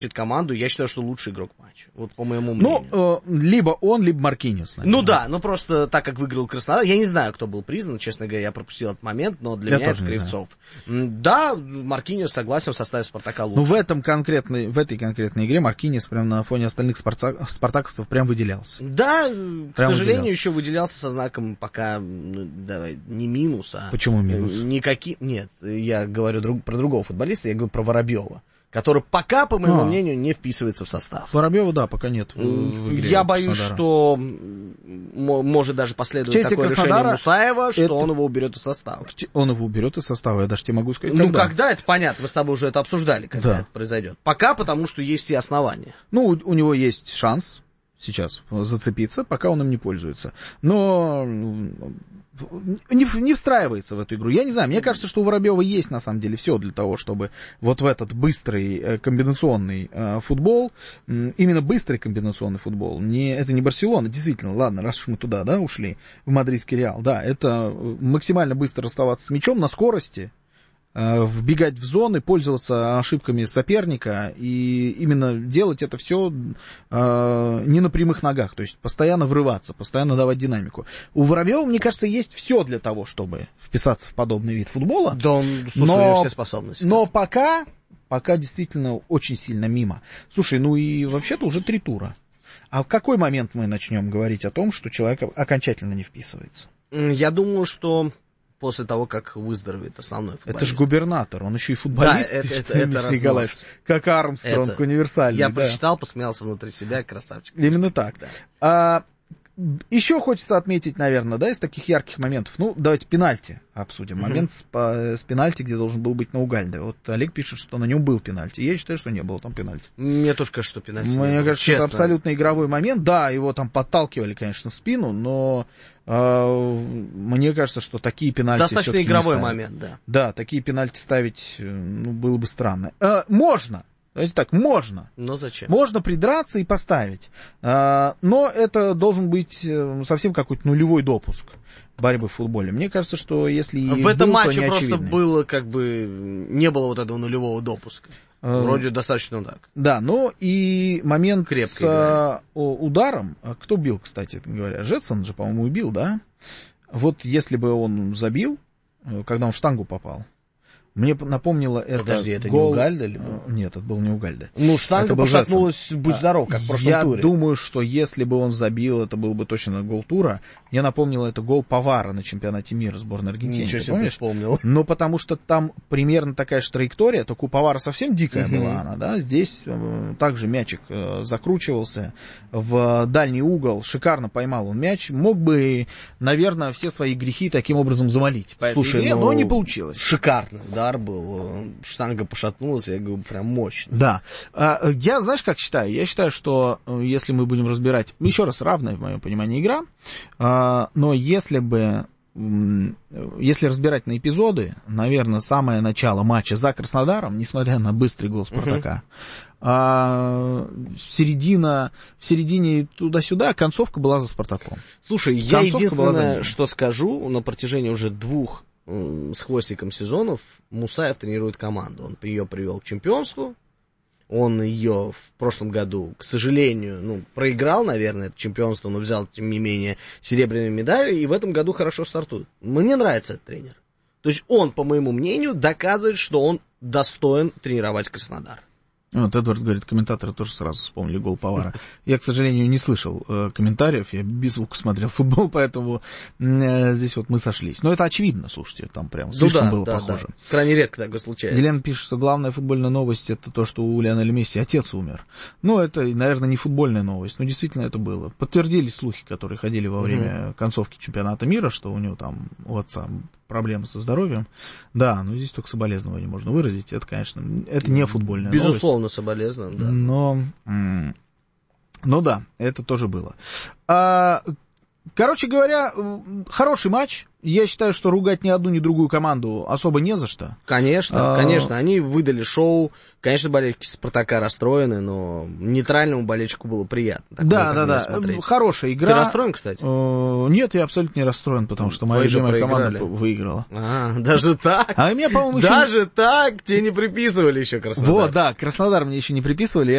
команду, я считаю, что лучший игрок матча. Вот по моему мнению. Ну, либо он, либо Маркиньос. Наверное. Ну да, но просто так как выиграл Краснодар, я не знаю, кто был признан, честно говоря, я пропустил этот момент, но для меня это Кривцов. Да, Маркиньос согласен в составе Спартака лучше. Ну в этой конкретной игре Маркиньос прям на фоне остальных спартаковцев прям выделялся. Да, к сожалению, еще выделялся со знаком пока, давай, не минус, а... Почему минус? Нет, я говорю про другого футболиста, я говорю про Воробьева, который пока, по моему мнению, не вписывается в состав. Воробьева, да, пока нет в игре. Я боюсь, что может даже последовать такое решение Мусаева, что он его уберет из состава. Он его уберет из состава, я даже тебе могу сказать, когда. Ну, когда, это понятно, мы с тобой уже это обсуждали, когда это произойдет. Пока, потому что есть все основания. Ну, у него есть шанс сейчас зацепиться, пока он им не пользуется. Но не встраивается в эту игру. Я не знаю, мне кажется, что у Воробьева есть на самом деле все для того, чтобы вот в этот быстрый комбинационный футбол, именно быстрый комбинационный футбол, это не Барселона, действительно, ладно, раз уж мы туда, да, ушли, в мадридский Реал, да, это максимально быстро расставаться с мячом на скорости, вбегать в зоны, пользоваться ошибками соперника и именно делать это все не на прямых ногах, то есть постоянно врываться, постоянно давать динамику. У Воробьева, мне кажется, есть все для того, чтобы вписаться в подобный вид футбола. Да, он, слушай, все способности. Но пока действительно очень сильно мимо. Слушай, ну и вообще-то уже 3 тура. А в какой момент мы начнем говорить о том, что человек окончательно не вписывается? Я думаю, что после того, как выздоровеет основной футболист. Это же губернатор, он еще и футболист. Да, это Николаевич, как Армстронг, универсальный. Я прочитал, посмеялся внутри себя, красавчик. Именно так. Да. Еще хочется отметить, наверное, да, из таких ярких моментов. Ну, давайте пенальти обсудим. Момент с пенальти, где должен был быть Наугальде. Вот Олег пишет, что на нем был пенальти. Я считаю, что не было там пенальти. Мне тоже кажется, что пенальти. Мне кажется, это абсолютно игровой момент. Да, его там подталкивали, конечно, в спину, но мне кажется, что такие пенальти достаточно игровой момент, да. Да, такие пенальти ставить, было бы странно. Можно. Давайте так, можно. Но зачем? Можно придраться и поставить. Но это должен быть совсем какой-то нулевой допуск борьбы в футболе. Мне кажется, что если в этом матче просто было не было вот этого нулевого допуска. Вроде достаточно так. Да, но и момент крепко с ударом. Кто бил, кстати говоря? Жетсон же, по-моему, убил, да? Вот если бы он забил, когда он в штангу попал, мне напомнило это. Подожди, это гол... не Угальде ли был? Нет, это был не Угальде. Ну, штанга пошатнулась, будь здоров, как в прошлом туре. Я думаю, что если бы он забил, это был бы точно гол тура. Мне напомнило это гол Павара на чемпионате мира сборной Аргентины. Ничего себе, ты вспомнил. Ну, потому что там примерно такая же траектория, только у Павара совсем дикая была она, да. Здесь также мячик закручивался в дальний угол, шикарно поймал он мяч. Мог бы, наверное, все свои грехи таким образом замолить. Слушай, но не получилось. Шикарно. Удар был, штанга пошатнулась, я говорю, прям мощно. Да. Я, знаешь, как считаю? Я считаю, что если мы будем разбирать, еще раз, равная, в моем понимании, игра, но если разбирать на эпизоды, наверное, самое начало матча за Краснодаром, несмотря на быстрый гол Спартака, в середине туда-сюда концовка была за Спартаком. Слушай, я единственное, что скажу, на протяжении уже 2 с хвостиком сезонов Мусаев тренирует команду. Он ее привел к чемпионству. Он ее в прошлом году, к сожалению, проиграл, наверное, это чемпионство, но взял, тем не менее, серебряную медаль, и в этом году хорошо стартует. Мне нравится этот тренер. То есть он, по моему мнению, доказывает, что он достоин тренировать Краснодар. Вот Эдвард говорит, комментаторы тоже сразу вспомнили гол Павара. Я, к сожалению, не слышал комментариев, я без звука смотрел футбол, поэтому здесь вот мы сошлись. Но это очевидно, слушайте, там прям слишком было похоже. Да. Крайне редко такое случается. Елена пишет, что главная футбольная новость это то, что у Лионеля Месси отец умер. Ну, это, наверное, не футбольная новость, но действительно это было. Подтвердились слухи, которые ходили во время концовки чемпионата мира, что у него там, у отца проблемы со здоровьем. Да, но здесь только соболезнования можно выразить. Это, конечно, это не футбольная новость. Безусловно, соболезнования, да. Но да, это тоже было. Короче говоря, хороший матч. Я считаю, что ругать ни одну, ни другую команду особо не за что. Конечно, конечно. Они выдали шоу. Конечно, болельщики Спартака расстроены, но нейтральному болельщику было приятно. Да. Хорошая игра. Ты расстроен, кстати? Нет, я абсолютно не расстроен, потому что моя любимая команда выиграла. Даже так? А мне, по-моему, даже так? Тебе не приписывали еще Краснодар? Вот, да, Краснодар мне еще не приписывали.